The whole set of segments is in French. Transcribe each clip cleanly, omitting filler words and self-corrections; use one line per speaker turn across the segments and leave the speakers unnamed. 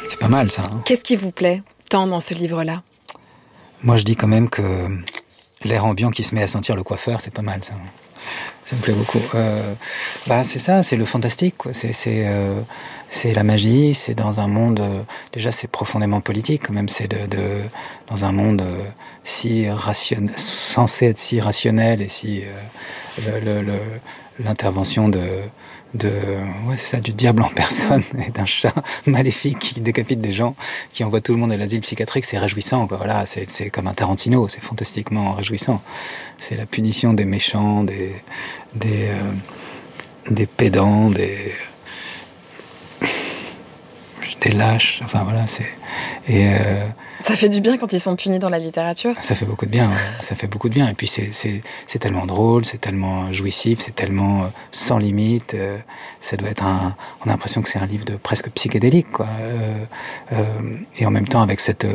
C'est pas mal ça. Hein.
Qu'est-ce qui vous plaît tant dans ce livre-là ?
Moi je dis quand même que l'air ambiant qui se met à sentir le coiffeur, c'est pas mal ça. Ça me plaît beaucoup. C'est ça, c'est le fantastique, quoi. C'est la magie, c'est dans un monde... déjà, c'est profondément politique, quand même. C'est dans un monde censé être si rationnel et si... l'intervention c'est ça, du diable en personne et d'un chat maléfique qui décapite des gens, qui envoie tout le monde à l'asile psychiatrique, c'est réjouissant, quoi. Voilà, c'est comme un Tarantino, c'est fantastiquement réjouissant. C'est la punition des méchants, des pédants, des lâches, enfin voilà,
Ça fait du bien quand ils sont punis dans la littérature.
Ça fait beaucoup de bien, ouais. Ça fait beaucoup de bien. Et puis c'est tellement drôle, c'est tellement jouissif, c'est tellement sans limite. Ça doit être on a l'impression que c'est un livre de presque psychédélique, quoi. Et en même temps avec cette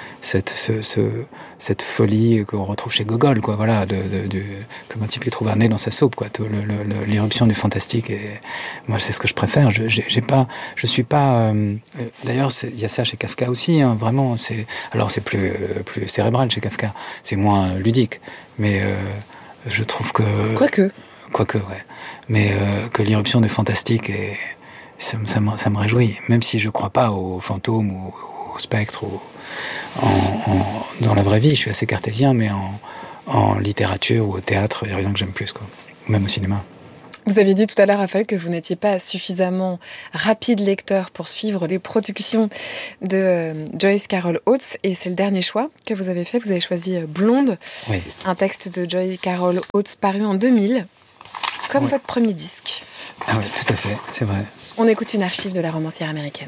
folie qu'on retrouve chez Gogol, quoi. Voilà, comme un type qui trouve un nez dans sa soupe, quoi. L'éruption du fantastique. Et moi, c'est ce que je préfère. Je suis pas. D'ailleurs, il y a ça chez Kafka aussi, hein, vraiment. Alors c'est plus cérébral chez Kafka, c'est moins ludique, mais je trouve que... Quoique, ouais. Mais que l'irruption du fantastique, ça me réjouit, même si je ne crois pas aux fantômes ou aux spectres, dans la vraie vie, je suis assez cartésien, mais en littérature ou au théâtre, il n'y a rien que j'aime plus, quoi. Même au cinéma.
Vous avez dit tout à l'heure, Raphaël, que vous n'étiez pas suffisamment rapide lecteur pour suivre les productions de Joyce Carol Oates, et c'est le dernier choix que vous avez fait. Vous avez choisi Blonde,
oui.
Un texte de Joyce Carol Oates paru en 2000, comme votre premier disque.
Ah oui, tout à fait, c'est vrai.
On écoute une archive de la romancière américaine.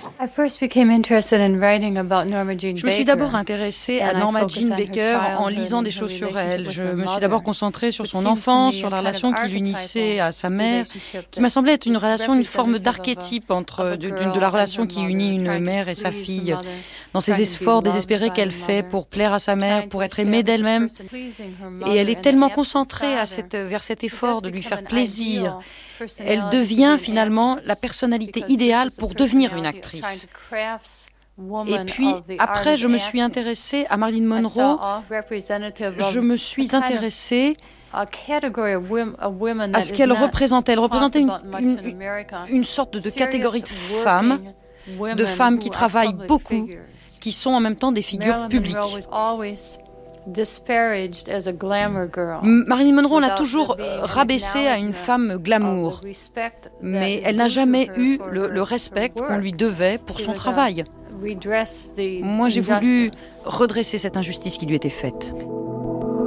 Je me suis d'abord intéressée à Norma Jean Baker en lisant des choses sur elle. Je me suis d'abord concentrée sur son enfance, sur la relation qui l'unissait à sa mère, qui m'a semblé être une relation, une forme d'archétype de la relation qui unit une mère et sa fille, dans ces efforts désespérés qu'elle fait pour plaire à sa mère, pour être aimée d'elle-même. Et elle est tellement concentrée vers cet effort de lui faire plaisir. Elle devient finalement la personnalité idéale pour devenir une actrice. Et puis, après, je me suis intéressée à Marilyn Monroe. Je me suis intéressée à ce qu'elle représentait. Elle représentait une sorte de catégorie de femmes qui travaillent beaucoup, qui sont en même temps des figures publiques. Marilyn Monroe, on l'a toujours rabaissée à une femme glamour, mais elle n'a jamais eu le respect qu'on lui devait pour son travail. Moi, j'ai voulu redresser cette injustice qui lui était faite.